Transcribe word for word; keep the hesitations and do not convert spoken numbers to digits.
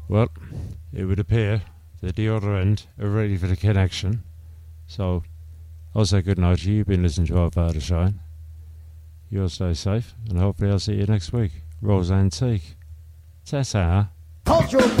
Well, it would appear that the other end are ready for the connection. So, I'll say good night to you. You've been listening to Our Father Shine. You'll stay safe, and hopefully I'll see you next week. Rose Antique. Ta-ta. Cultural